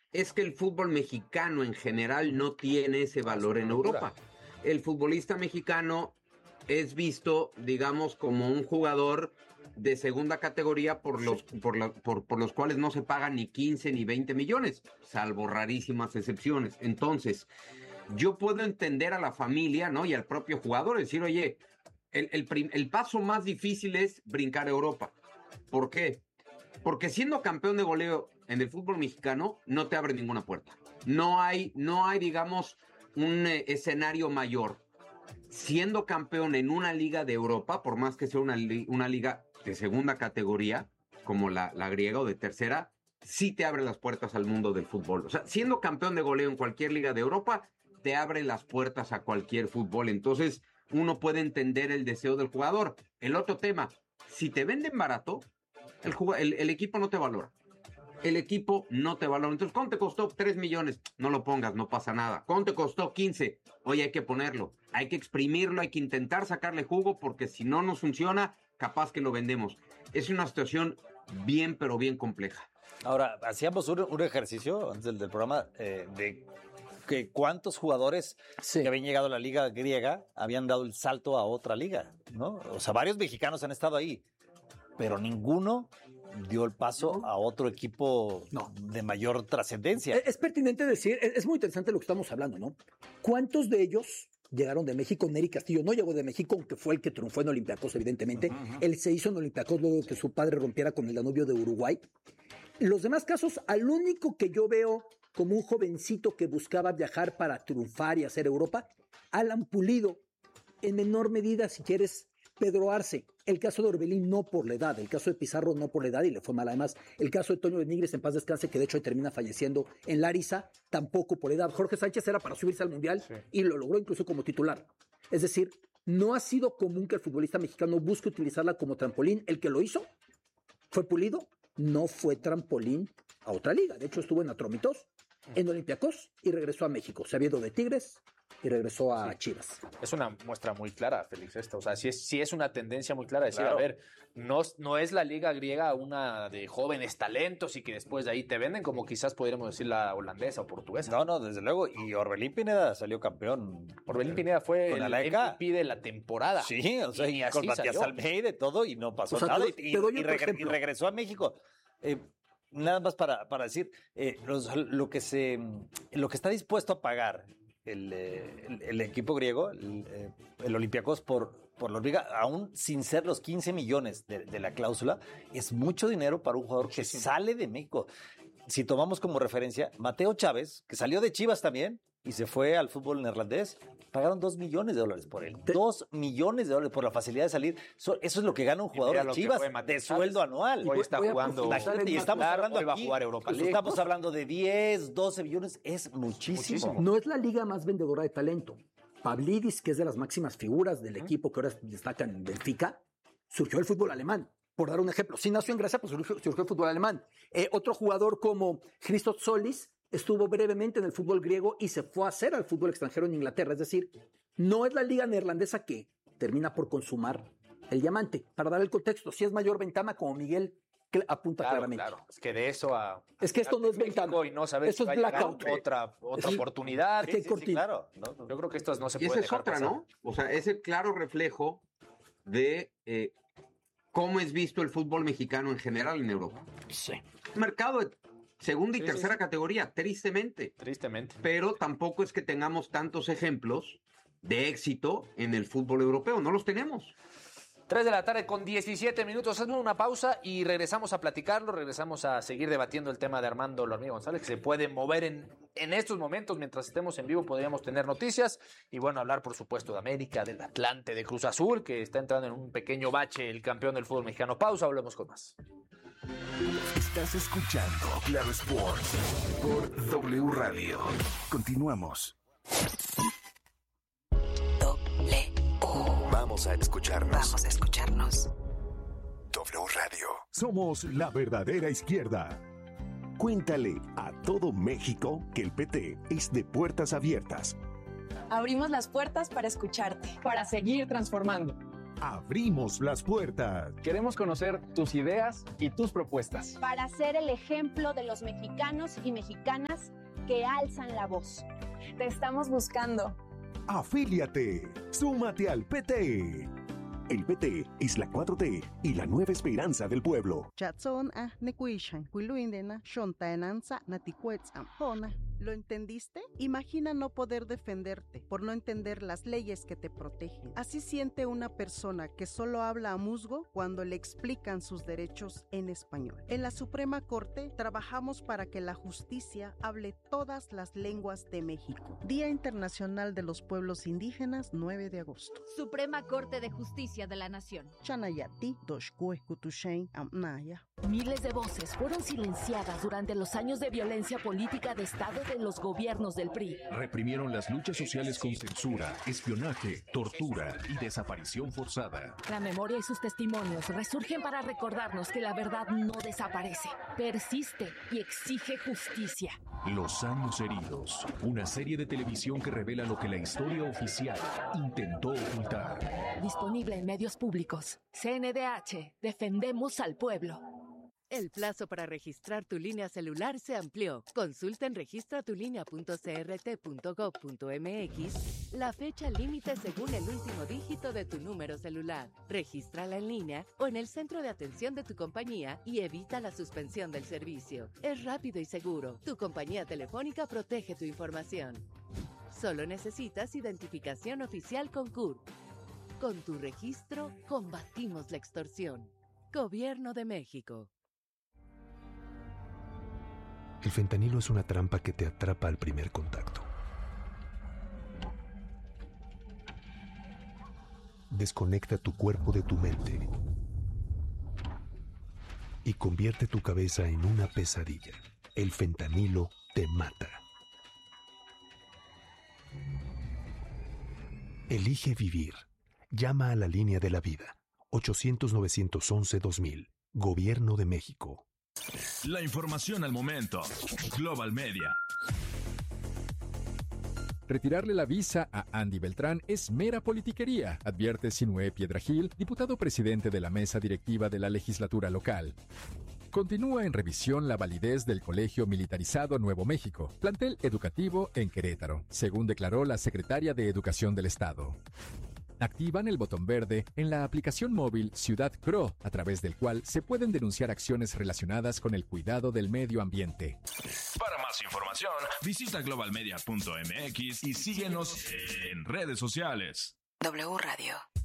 es que el fútbol mexicano en general no tiene ese valor en Europa. El futbolista mexicano es visto, digamos, como un jugador de segunda categoría por los cuales no se pagan ni 15 ni 20 millones, salvo rarísimas excepciones. Entonces, yo puedo entender a la familia, ¿no? Y al propio jugador, decir, oye, el paso más difícil es brincar a Europa. ¿Por qué? Porque siendo campeón de goleo en el fútbol mexicano no te abre ninguna puerta. No hay, digamos, un escenario mayor. Siendo campeón en una liga de Europa, por más que sea una liga de segunda categoría, como la griega o de tercera, sí te abre las puertas al mundo del fútbol. O sea, siendo campeón de goleo en cualquier liga de Europa, te abre las puertas a cualquier fútbol. Entonces, uno puede entender el deseo del jugador. El otro tema, si te venden barato, el equipo no te valora. El equipo no te valora. Entonces, ¿cuánto te costó? 3 millones. No lo pongas, no pasa nada. ¿Cuánto te costó? 15. Oye, hay que ponerlo. Hay que exprimirlo, hay que intentar sacarle jugo, porque si no nos funciona, capaz que lo vendemos. Es una situación bien, pero bien compleja. Ahora, hacíamos un ejercicio antes del programa de que cuántos jugadores que habían llegado a la liga griega habían dado el salto a otra liga, ¿no? O sea, varios mexicanos han estado ahí, pero ninguno dio el paso a otro equipo de mayor trascendencia. Es pertinente decir, es muy interesante lo que estamos hablando, ¿no? ¿Cuántos de ellos llegaron de México? Nery Castillo no llegó de México, aunque fue el que triunfó en Olympiacos, evidentemente. Él se hizo en Olympiacos luego que su padre rompiera con el Danubio de Uruguay. Los demás casos, al único que yo veo como un jovencito que buscaba viajar para triunfar y hacer Europa, Alan Pulido, en menor medida, si quieres, Pedro Arce. El caso de Orbelín no por la edad, el caso de Pizarro no por la edad y le fue mal. Además, el caso de Toño de Nigres, en paz descanse, que de hecho termina falleciendo en Larissa, tampoco por edad. Jorge Sánchez era para subirse al Mundial y lo logró incluso como titular. Es decir, no ha sido común que el futbolista mexicano busque utilizarla como trampolín. El que lo hizo fue Pulido, no fue trampolín a otra liga. De hecho, estuvo en Atromitos, en Olympiacos y regresó a México. Se había ido de Tigres y regresó a Chivas. Es una muestra muy clara, Félix, esto. O sea, sí es una tendencia muy clara decir, a ver, no es la liga griega una de jóvenes talentos y que después de ahí te venden, como quizás podríamos decir la holandesa o portuguesa. No, desde luego. Y Orbelín Pineda salió campeón. Orbelín Pineda fue el MVP de la temporada. Sí, o sea, y con Matías Almeida y todo, y no pasó nada. Y regresó a México. Nada más para decir, lo que está dispuesto a pagar el equipo griego, el Olympiacos por la liga, aún sin ser los 15 millones de la cláusula, es mucho dinero para un jugador que sale de México. Si tomamos como referencia, Mateo Chávez, que salió de Chivas también y se fue al fútbol neerlandés, pagaron $2 millones por él. $2 millones por la facilidad de salir. Eso es lo que gana un jugador de Chivas de sueldo anual. Hoy está jugando. Y estamos hablando hoy va a jugar Europa League. Estamos hablando de 10, 12 millones. Es muchísimo. No es la liga más vendedora de talento. Pavlidis, que es de las máximas figuras del equipo que ahora destacan en Benfica, surgió el fútbol alemán. Por dar un ejemplo, sí nació en Grecia, pues surgió el fútbol alemán. Otro jugador como Christos Solis estuvo brevemente en el fútbol griego y se fue a hacer al fútbol extranjero en Inglaterra. Es decir, no es la liga neerlandesa que termina por consumar el diamante. Para dar el contexto, si es mayor Ventana, como Miguel apunta claramente. Claro, es que de eso a... Es que esto no es Ventana. Y no saber esto si es blackout. Otra oportunidad. Sí, claro. Yo creo que esto no se puede esa dejar es otra, pasar. ¿no? O sea, es el claro reflejo de cómo es visto el fútbol mexicano en general en Europa. Sí. Mercado de segunda y tercera categoría, tristemente. Pero tampoco es que tengamos tantos ejemplos de éxito en el fútbol europeo, no los tenemos. 3 de la tarde con 17 minutos. Hacemos una pausa y regresamos a platicarlo. Regresamos a seguir debatiendo el tema de Armando La Hormiga González, que se puede mover en estos momentos. Mientras estemos en vivo podríamos tener noticias. Y bueno, hablar por supuesto de América, del Atlante, de Cruz Azul, que está entrando en un pequeño bache el campeón del fútbol mexicano. Pausa, volvemos con más. Estás escuchando Claro Sports por W Radio. Continuamos. Vamos a escucharnos. W Radio. Somos la verdadera izquierda. Cuéntale a todo México que el PT es de puertas abiertas. Abrimos las puertas para escucharte, para seguir transformando. abrimos las puertas. Queremos conocer tus ideas y tus propuestas. Para ser el ejemplo de los mexicanos y mexicanas que alzan la voz. Te estamos buscando. Afíliate. Súmate al PT. El PT es la 4T y la nueva esperanza del pueblo. ¿Lo entendiste? Imagina no poder defenderte por no entender las leyes que te protegen. Así siente una persona que solo habla a musgo cuando le explican sus derechos en español. En la Suprema Corte trabajamos para que la justicia hable todas las lenguas de México. Día Internacional de los Pueblos Indígenas, 9 de agosto. Suprema Corte de Justicia de la Nación. Chanayati, Toshkueskutushen, Amnaya. Miles de voces fueron silenciadas durante los años de violencia política de Estado de los gobiernos del PRI. Reprimieron las luchas sociales con censura, espionaje, tortura y desaparición forzada. La memoria y sus testimonios resurgen para recordarnos que la verdad no desaparece, persiste y exige justicia. Los años heridos, una serie de televisión que revela lo que la historia oficial intentó ocultar. Disponible en medios públicos. CNDH, defendemos al pueblo. El plazo para registrar tu línea celular se amplió. Consulta en registratulinea.crt.gov.mx la fecha límite según el último dígito de tu número celular. Regístrala en línea o en el centro de atención de tu compañía y evita la suspensión del servicio. Es rápido y seguro. Tu compañía telefónica protege tu información. Solo necesitas identificación oficial con CURP. Con tu registro, combatimos la extorsión. Gobierno de México. El fentanilo es una trampa que te atrapa al primer contacto. Desconecta tu cuerpo de tu mente y convierte tu cabeza en una pesadilla. El fentanilo te mata. Elige vivir. Llama a la línea de la vida. 800-911-2000. Gobierno de México. La información al momento. Global Media. Retirarle la visa a Andy Beltrán es mera politiquería, advierte Sinué Piedrahil, diputado presidente de la mesa directiva de la legislatura local. Continúa en revisión la validez del Colegio Militarizado Nuevo México, plantel educativo en Querétaro, según declaró la secretaria de Educación del Estado. Activan el botón verde en la aplicación móvil Ciudad CRO, a través del cual se pueden denunciar acciones relacionadas con el cuidado del medio ambiente. Para más información, visita globalmedia.mx y síguenos en redes sociales. W Radio.